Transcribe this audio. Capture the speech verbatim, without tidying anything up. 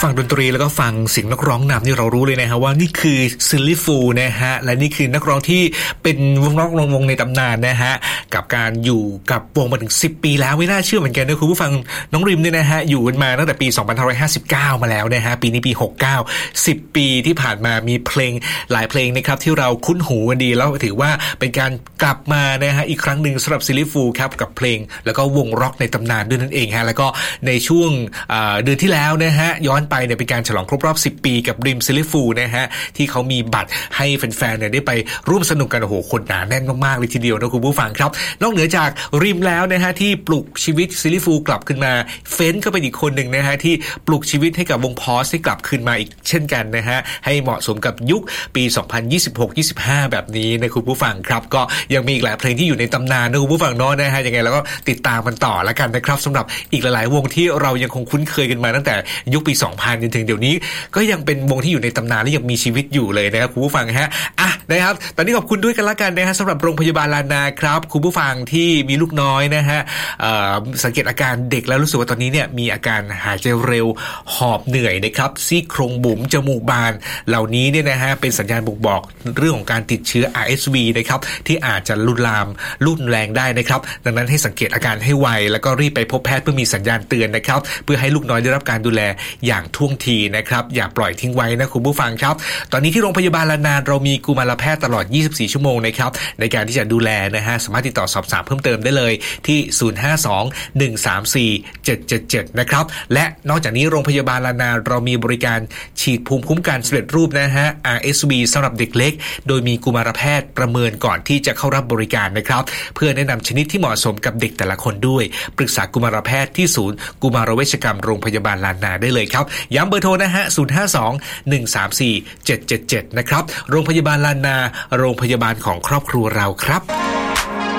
ฟังดนตรีแล้วก็ฟังเสียงนักร้องนำนี่เรารู้เลยนะฮะว่านี่คือซิลลี่ฟูลนะฮะและนี่คือนักร้องที่เป็นวงร้องวงในตำนานนะฮะกับการอยู่กับวงมาถึงสิบปีแล้วไม่น่าเชื่อเหมือนกันนะคุณผู้ฟังน้องริมเนี่ยนะฮะอยู่กันมาตั้งแต่ปีสองพันห้าร้อยห้าสิบเก้ามาแล้วนะฮะปีนี้ปีหกสิบเก้า สิบปีที่ผ่านมามีเพลงหลายเพลงนะครับที่เราคุ้นหูกันดีแล้วถือว่าเป็นการกลับมานะฮะอีกครั้งนึงสำหรับซิลลี่ฟูลครับกับเพลงแล้วก็วงร็อกในตำนานด้วยนั่นเองฮะแล้วก็ในช่วงเดือนที่แล้วนะฮะย้อนไปเนี่ยเป็นการฉลองครบรอบสิบปีกับริมซิลลี่ฟูลนะฮะที่เขามีบัตรให้แฟนๆเนี่ยได้ไปร่วมสนุกกันโอ้โหคนหนาแน่นมากๆเลยทีเดียวนะคุณผู้ฟังครับนอกเหนือจากริมแล้วนะฮะที่ปลุกชีวิตซิลลี่ฟูลกลับขึ้นมาเฟ้นก็เป็นอีกคนหนึ่งนะฮะที่ปลุกชีวิตให้กับวงพอสให้กลับคืนมาอีกเช่นกันนะฮะให้เหมาะสมกับยุคปีสองพันยี่สิบหก ยี่สิบห้าแบบนี้นะคุณผู้ฟังครับก็ยังมีอีกหลายเพลงที่อยู่ในตำนานนะคุณผู้ฟังเนาะนะฮะยังไงแล้วก็ติดตามมันต่อแล้วกันนะครับสำหรับอีกหลายๆวงที่เรายังคงคุ้นเคยกันมาตั้งแต่ยุคปีสองพันจนถึงเดี๋ยวนี้ก็ยังเป็นวงที่อยู่ในตำนานและยังมีชีวิตอยู่เลยนะครับคุณผู้ฟังฮะอ่ะนะครับตอนนี้ขอบคุณด้วยกันละกันนะฮะสำหรับโรงพยาบาลลานาครับคุณผู้ฟังที่มีลูกน้อยนะฮะสังเกตอาการเด็กแล้วรู้สึกว่าตอนนี้เนี่ยมีอาการหายใจเร็วหอบเหนื่อยนะครับซี่โครงบุ๋มจมูกบานเหล่านี้เนี่ยนะฮะเป็นสัญญาณบ่งบอกเรื่องของการติดเชื้อ อาร์ เอส วี นะครับที่อาจจะลุกลามรุนแรงได้นะครับดังนั้นให้สังเกตอาการให้ไวแล้วก็รีบไปพบแพทย์เพื่อมีสัญญาณเตือนนะครับเพื่อให้ลูกน้อยได้รับการดูแลอย่างท่วงทีนะครับอย่าปล่อยทิ้งไว้นะคุณผู้ฟังครับตอนนี้ที่โรงพยาบาลลานาเรามีกุมารแพทย์ตลอดยี่สิบสี่ชั่วโมงนะครับในการที่จะดูแลนะฮะสามารถติดต่อสอบถามเพิ่มเติมได้เลยที่ศูนย์ ห้า สอง หนึ่ง สาม สี่ เจ็ด เจ็ด เจ็ดนะครับและนอกจากนี้โรงพยาบาลลานาเรามีบริการฉีดภูมิคุ้มกันสำเร็จรูปนะฮะ อาร์ เอส วี สำหรับเด็กเล็กโดยมีกุมารแพทย์ประเมินก่อนที่จะเข้ารับบริการนะครับเพื่อแนะนำชนิดที่เหมาะสมกับเด็กแต่ละคนด้วยปรึกษากุมารแพทย์ที่ศูนย์กุมารเวชกรรมโรงพยาบาลลานาได้เลยครับย้ำเบอร์โทรนะฮะศูนย์ ห้า สอง หนึ่ง สาม สี่ เจ็ด เจ็ด เจ็ดนะครับโรงพยาบาลลานาโรงพยาบาลของครอบครัวเราครับ